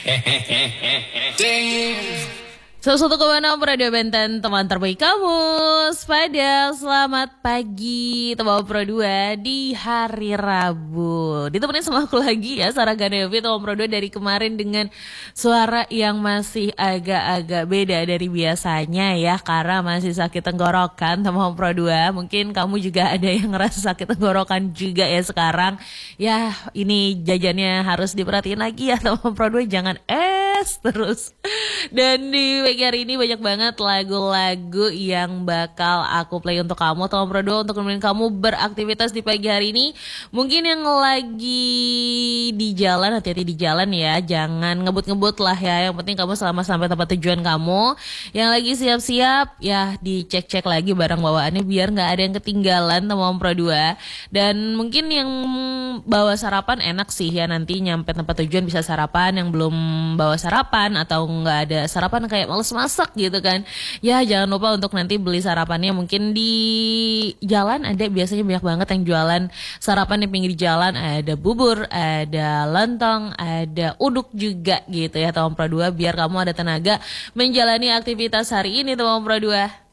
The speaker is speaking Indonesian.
101,6 Radio Benten, teman terbaik kamu. Pada selamat pagi teman Pro 2 di hari Rabu. Ditemenin sama aku lagi ya, Sarah Ganevi, teman Pro 2 dari kemarin dengan suara yang masih agak-agak beda dari biasanya ya, karena masih sakit tenggorokan teman Pro 2. Mungkin kamu juga ada yang ngerasa sakit tenggorokan juga ya sekarang. Ya ini jajannya harus diperhatiin lagi ya teman Pro 2, jangan terus. Dan di pagi hari ini banyak banget lagu-lagu yang bakal aku play untuk kamu Tom Pro 2 untuk nemenin kamu beraktivitas di pagi hari ini. Mungkin yang lagi di jalan, hati-hati di jalan ya, jangan ngebut-ngebut lah ya. Yang penting kamu selamat sampai tempat tujuan kamu. Yang lagi siap-siap ya dicek-cek lagi barang bawaannya biar gak ada yang ketinggalan Tom Pro 2. Dan mungkin yang bawa sarapan enak sih ya, nanti nyampe tempat tujuan bisa sarapan. Yang belum bawa sarapan atau nggak ada sarapan kayak males masak gitu kan, ya jangan lupa untuk nanti beli sarapannya. Mungkin di jalan ada, biasanya banyak banget yang jualan sarapan di pinggir jalan, ada bubur, ada lontong, ada uduk juga gitu ya teman Pro 2, biar kamu ada tenaga menjalani aktivitas hari ini teman Pro 2.